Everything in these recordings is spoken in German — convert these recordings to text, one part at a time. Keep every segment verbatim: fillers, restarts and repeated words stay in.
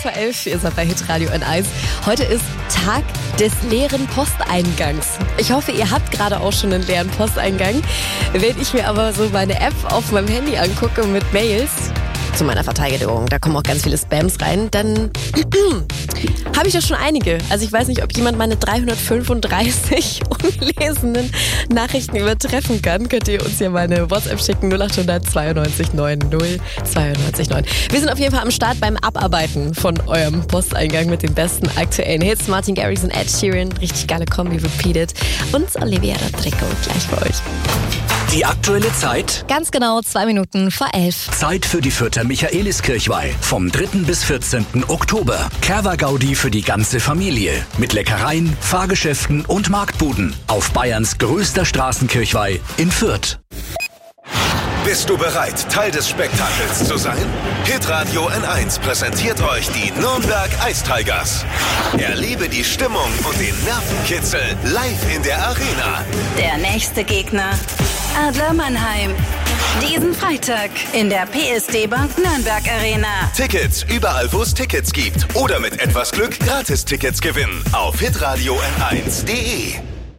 vor elf, ihr seid bei Hitradio N eins. Heute ist Tag des leeren Posteingangs. Ich hoffe, ihr habt gerade auch schon einen leeren Posteingang. Wenn ich mir aber so meine App auf meinem Handy angucke mit Mails, zu meiner Verteidigung, da kommen auch ganz viele Spams rein, dann habe ich da schon einige. Also ich weiß nicht, ob jemand meine dreihundertfünfunddreißig ungelesenen Nachrichten übertreffen kann. Könnt ihr uns ja mal eine WhatsApp schicken, null acht hundert zweiundneunzig neun null zweiundneunzig neun. Wir sind auf jeden Fall am Start beim Abarbeiten von eurem Posteingang mit den besten aktuellen Hits. Martin Garrix und Ed Sheeran, richtig geile Kombi, Repeated. Und Olivia Rodrigo gleich für euch. Die aktuelle Zeit? Ganz genau zwei Minuten vor elf. Zeit für die Fürther Michaeliskirchweih. Vom dritten bis vierzehnten Oktober. Kerwa-Gaudi für die ganze Familie. Mit Leckereien, Fahrgeschäften und Marktbuden. Auf Bayerns größter Straßenkirchweih in Fürth. Bist du bereit, Teil des Spektakels zu sein? Hitradio N eins präsentiert euch die Nürnberg Ice Tigers. Erlebe die Stimmung und den Nervenkitzel live in der Arena. Der nächste Gegner, Adler Mannheim. Diesen Freitag in der P S D Bank Nürnberg Arena. Tickets überall, wo es Tickets gibt. Oder mit etwas Glück Gratis-Tickets gewinnen. Auf hitradio n eins punkt de.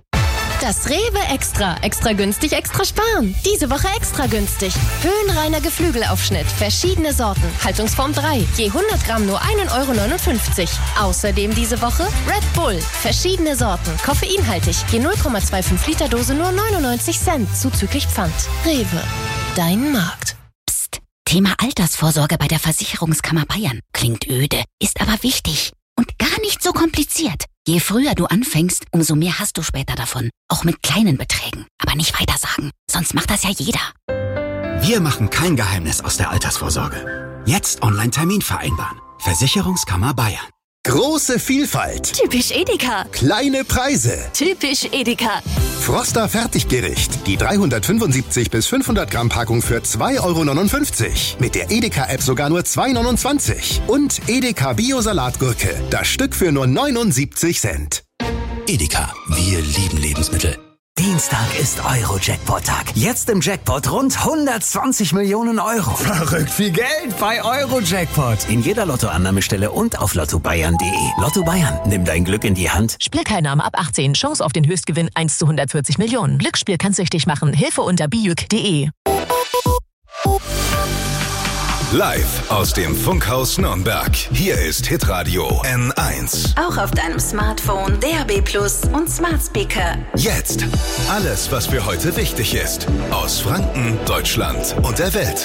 Das Rewe Extra. Extra günstig, extra sparen. Diese Woche extra günstig. Höhenreiner Geflügelaufschnitt. Verschiedene Sorten. Haltungsform drei. Je hundert Gramm nur ein Euro neunundfünfzig. Außerdem diese Woche Red Bull. Verschiedene Sorten. Koffeinhaltig. Je null Komma fünfundzwanzig Liter Dose nur neunundneunzig Cent. Zuzüglich Pfand. Rewe. Dein Markt. Psst. Thema Altersvorsorge bei der Versicherungskammer Bayern. Klingt öde, ist aber wichtig. Und gar nicht so kompliziert. Je früher du anfängst, umso mehr hast du später davon. Auch mit kleinen Beträgen. Aber nicht weitersagen, sonst macht das ja jeder. Wir machen kein Geheimnis aus der Altersvorsorge. Jetzt Online-Termin vereinbaren. Versicherungskammer Bayern. Große Vielfalt. Typisch Edeka. Kleine Preise. Typisch Edeka. Froster Fertiggericht. Die dreihundertfünfundsiebzig bis fünfhundert Gramm Packung für zwei Euro neunundfünfzig. Mit der Edeka-App sogar nur zwei Euro neunundzwanzig. Und Edeka Bio-Salatgurke. Das Stück für nur neunundsiebzig Cent. Edeka. Wir lieben Lebensmittel. Dienstag ist Euro-Jackpot-Tag. Jetzt im Jackpot rund hundertzwanzig Millionen Euro. Verrückt viel Geld bei Euro-Jackpot. In jeder Lottoannahmestelle und auf lotto bayern punkt de. Lotto Bayern, nimm dein Glück in die Hand. Spielteilnahme ab achtzehn. Chance auf den Höchstgewinn eins zu hundertvierzig Millionen. Glücksspiel kann süchtig machen. Hilfe unter bijuk punkt de. Live aus dem Funkhaus Nürnberg. Hier ist Hitradio N eins. Auch auf deinem Smartphone, D A B Plus und Smart Speaker. Jetzt alles, was für heute wichtig ist. Aus Franken, Deutschland und der Welt.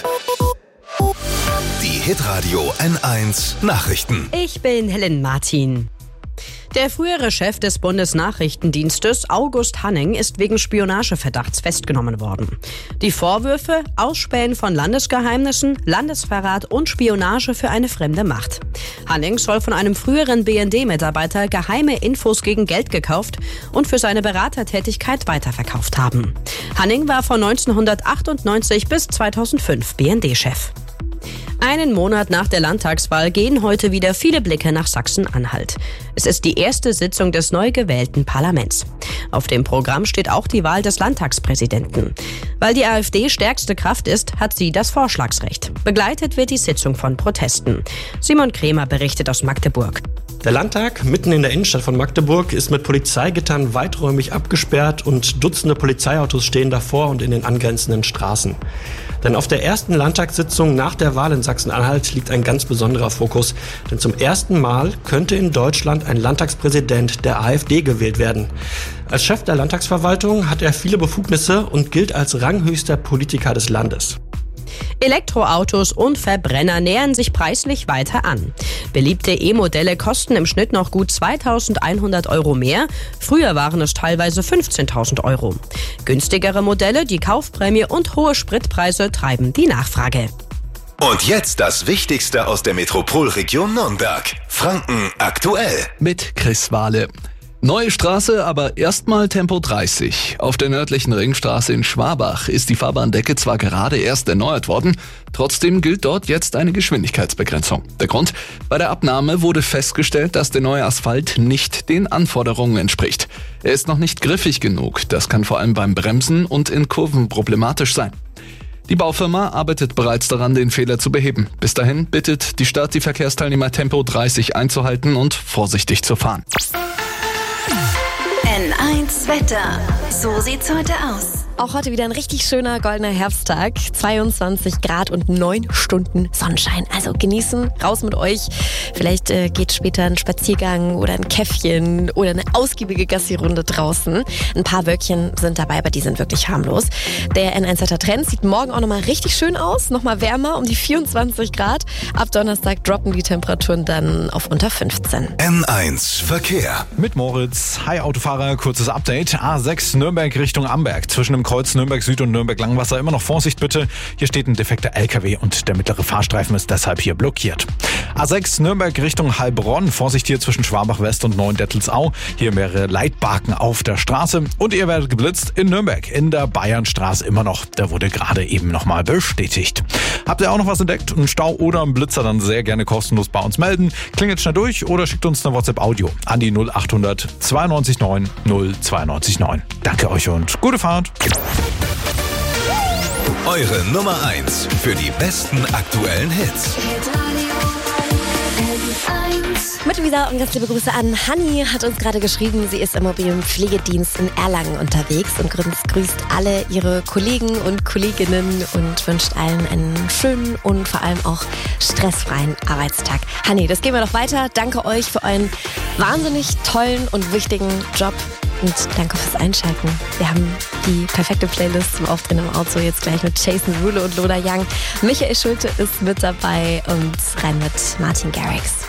Die Hitradio N eins Nachrichten. Ich bin Helen Martin. Der frühere Chef des Bundesnachrichtendienstes, August Hanning, ist wegen Spionageverdachts festgenommen worden. Die Vorwürfe: Ausspähen von Landesgeheimnissen, Landesverrat und Spionage für eine fremde Macht. Hanning soll von einem früheren B N D-Mitarbeiter geheime Infos gegen Geld gekauft und für seine Beratertätigkeit weiterverkauft haben. Hanning war von neunzehnhundertachtundneunzig bis zweitausendfünf B N D-Chef. Einen Monat nach der Landtagswahl gehen heute wieder viele Blicke nach Sachsen-Anhalt. Es ist die erste Sitzung des neu gewählten Parlaments. Auf dem Programm steht auch die Wahl des Landtagspräsidenten. Weil die AfD stärkste Kraft ist, hat sie das Vorschlagsrecht. Begleitet wird die Sitzung von Protesten. Simon Kremer berichtet aus Magdeburg. Der Landtag, mitten in der Innenstadt von Magdeburg, ist mit Polizeigittern weiträumig abgesperrt und Dutzende Polizeiautos stehen davor und in den angrenzenden Straßen. Denn auf der ersten Landtagssitzung nach der Wahl in Sachsen-Anhalt liegt ein ganz besonderer Fokus. Denn zum ersten Mal könnte in Deutschland ein Landtagspräsident der AfD gewählt werden. Als Chef der Landtagsverwaltung hat er viele Befugnisse und gilt als ranghöchster Politiker des Landes. Elektroautos und Verbrenner nähern sich preislich weiter an. Beliebte E-Modelle kosten im Schnitt noch gut zweitausendeinhundert Euro mehr. Früher waren es teilweise fünfzehntausend Euro. Günstigere Modelle, die Kaufprämie und hohe Spritpreise treiben die Nachfrage. Und jetzt das Wichtigste aus der Metropolregion Nürnberg. Franken aktuell. Mit Chris Wahle. Neue Straße, aber erstmal Tempo dreißig. Auf der nördlichen Ringstraße in Schwabach ist die Fahrbahndecke zwar gerade erst erneuert worden, trotzdem gilt dort jetzt eine Geschwindigkeitsbegrenzung. Der Grund? Bei der Abnahme wurde festgestellt, dass der neue Asphalt nicht den Anforderungen entspricht. Er ist noch nicht griffig genug, das kann vor allem beim Bremsen und in Kurven problematisch sein. Die Baufirma arbeitet bereits daran, den Fehler zu beheben. Bis dahin bittet die Stadt die Verkehrsteilnehmer Tempo dreißig einzuhalten und vorsichtig zu fahren. N eins Wetter. So sieht's heute aus. Auch heute wieder ein richtig schöner goldener Herbsttag. zweiundzwanzig Grad und neun Stunden Sonnenschein. Also genießen, raus mit euch. Vielleicht äh, geht später ein Spaziergang oder ein Käffchen oder eine ausgiebige Gassi-Runde draußen. Ein paar Wölkchen sind dabei, aber die sind wirklich harmlos. Der N eins Wetter Trend sieht morgen auch nochmal richtig schön aus. Nochmal wärmer, um die vierundzwanzig Grad. Ab Donnerstag droppen die Temperaturen dann auf unter fünfzehn. N eins Verkehr. Mit Moritz. Hi Autofahrer, kurzes Update. A sechs Nürnberg Richtung Amberg. Zwischen dem Kreuz Nürnberg Süd und Nürnberg Langwasser immer noch Vorsicht bitte. Hier steht ein defekter L K W und der mittlere Fahrstreifen ist deshalb hier blockiert. A sechs Nürnberg Richtung Heilbronn. Vorsicht hier zwischen Schwabach West und Neuendettelsau. Hier mehrere Leitbarken auf der Straße. Und ihr werdet geblitzt in Nürnberg in der Bayernstraße immer noch. Da wurde gerade eben nochmal bestätigt. Habt ihr auch noch was entdeckt? Einen Stau oder einen Blitzer, dann sehr gerne kostenlos bei uns melden. Klingelt schnell durch oder schickt uns eine WhatsApp-Audio an die null achthundert zweiundneunzig neun null zweiundneunzig neun. Danke euch und gute Fahrt. Eure Nummer eins für die besten aktuellen Hits. Mit wieder und ganz liebe Grüße an Hanni, hat uns gerade geschrieben, sie ist im mobilen Pflegedienst in Erlangen unterwegs und grüßt alle ihre Kollegen und Kolleginnen und wünscht allen einen schönen und vor allem auch stressfreien Arbeitstag. Hanni, das gehen wir noch weiter. Danke euch für euren wahnsinnig tollen und wichtigen Job. Und danke fürs Einschalten. Wir haben die perfekte Playlist zum Aufdrehen im Auto jetzt gleich mit Jason Derulo und Loda Young. Michael Schulte ist mit dabei und rein mit Martin Garrix.